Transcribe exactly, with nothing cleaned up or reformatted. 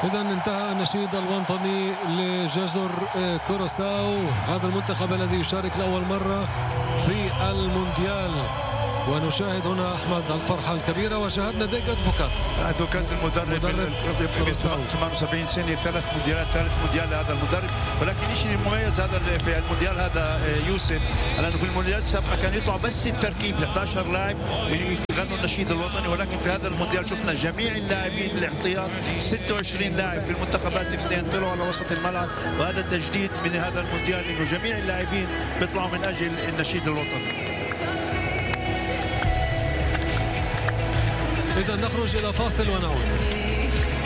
إذا انتهى النشيد الوطني لجزر كوروساو، هذا المنتخب الذي يشارك لأول مرة في المونديال. ونشاهد هنا أحمد الفرحة الكبيرة، وشاهدنا ديك أدفوكات أدفوكات المدرب مدرب ثمانية وسبعين سنة، ثلاث مونديالات، ثالث مونديال لهذا المدرب. ولكن الشيء المميز هذا في المونديال هذا يوسف، لأنه في المونديالات السابقة كان يطلع بس التركيب أحد عشر لاعب يغنوا النشيد الوطني، ولكن في هذا المونديال شفنا جميع اللاعبين الاحتياط، ستة وعشرين لاعب في المنتخبات، اثنين طلعوا على وسط الملعب، وهذا تجديد من هذا المونديال انه جميع اللاعبين بيطلعوا من اجل النشيد الوطني. إذا نخرج إلى فاصل ونعود.